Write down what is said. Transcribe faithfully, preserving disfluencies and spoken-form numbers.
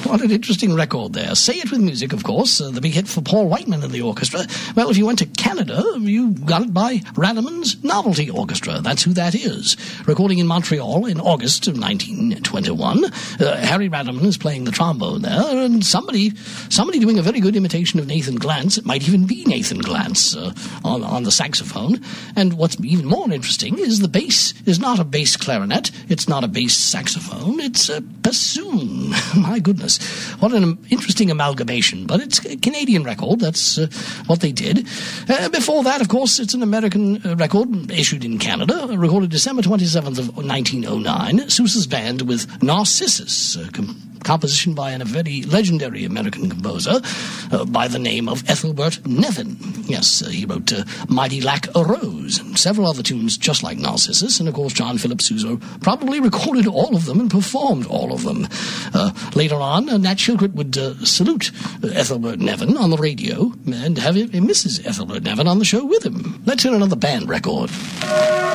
What an interesting record there. Say It With Music, of course, uh, the big hit for Paul Whiteman and the orchestra. Well, if you went to Canada, you got it by Radaman's Novelty Orchestra. That's who that is. Recording in Montreal in August of nineteen twenty-one. Uh, Harry Radaman is playing the trombone there, and somebody somebody doing a very good imitation of Nathan Glantz. It might even be Nathan Glantz uh, on, on the saxophone. And what's even more interesting is the bass is not a bass clarinet. It's not a bass saxophone. It's a bassoon. My goodness. What an interesting amalgamation. But it's a Canadian record. That's uh, what they did. Uh, before that, of course, it's an American uh, record issued in Canada, recorded December twenty-seventh of nineteen oh nine. Sousa's Band with Narcissus, uh, com- composition by a very legendary American composer uh, by the name of Ethelbert Nevin. Yes, uh, he wrote uh, Mighty Lack a Rose and several other tunes just like Narcissus. And, of course, John Philip Sousa probably recorded all of them and performed all of them. Uh, later on, uh, Nat Shilkret would uh, salute uh, Ethelbert Nevin on the radio and have uh, Missus Ethelbert Nevin on the show with him. Let's hear another band record.